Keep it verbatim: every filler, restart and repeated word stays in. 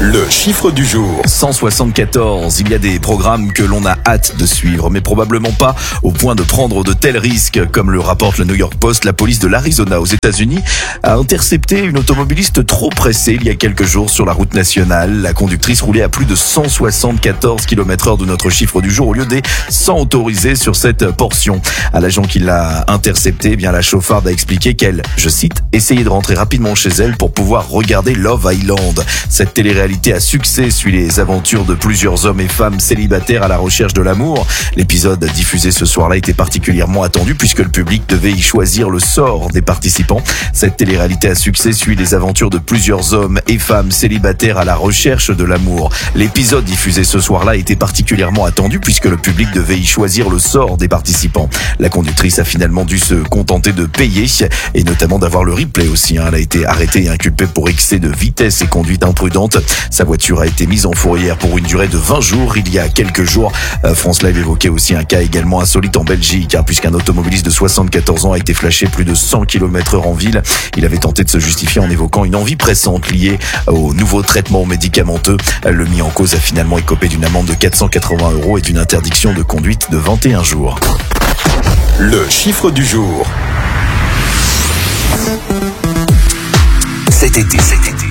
Le chiffre du jour. cent soixante-quatorze, il y a des programmes que l'on a hâte de suivre, mais probablement pas au point de prendre de tels risques. Comme le rapporte le New York Post, la police de l'Arizona aux États-Unis a intercepté une automobiliste trop pressée il y a quelques jours sur la route nationale. La conductrice roulait à plus de cent soixante-quatorze kilomètres heure de notre chiffre du jour au lieu des cent autorisés sur cette portion. À l'agent qui l'a interceptée, eh bien la chauffarde a expliqué qu'elle, je cite, essayait de rentrer rapidement chez elle pour pouvoir regarder Love Island. Cette télé-réalité à succès suit les aventures de plusieurs hommes et femmes célibataires à la recherche de l'amour. L'épisode diffusé ce soir-là était particulièrement attendu puisque le public devait y choisir le sort des participants. Cette télé-réalité à succès suit les aventures de plusieurs hommes et femmes célibataires à la recherche de l'amour. L'épisode diffusé ce soir-là était particulièrement attendu puisque le public devait y choisir le sort des participants. La conductrice a finalement dû se contenter de payer et notamment d'avoir le replay aussi. Elle a été arrêtée et inculpée pour excès de vitesse et conduite imprudente. Sa voiture a été mise en fourrière pour une durée de vingt jours. Il y a quelques jours, France Live évoquait aussi un cas également insolite en Belgique, hein, puisqu'un automobiliste de soixante-quatorze ans a été flashé plus de cent kilomètres heure en ville. Il avait tenté de se justifier en évoquant une envie pressante liée au nouveau traitement médicamenteux. Le mis en cause a finalement écopé d'une amende de quatre cent quatre-vingts euros et d'une interdiction de conduite de vingt et un jours. Le chiffre du jour. Cet été, cet été.